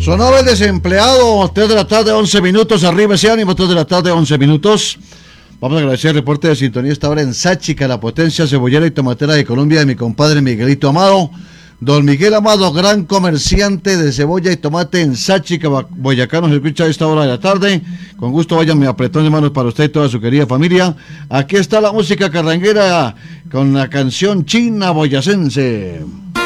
Sonaba el desempleado, 3 de la tarde, 11 minutos, arriba ese ánimo, 3 de la tarde, 11 minutos. Vamos a agradecer el reporte de sintonía esta hora en Sáchica, la potencia cebollera y tomatera de Colombia, de mi compadre Miguelito Amado. Don Miguel Amado, gran comerciante de cebolla y tomate en Sáchica, Boyacá, nos escucha a esta hora de la tarde. Con gusto, vayan mi apretón de manos para usted y toda su querida familia. Aquí está la música carranguera con la canción China Boyacense.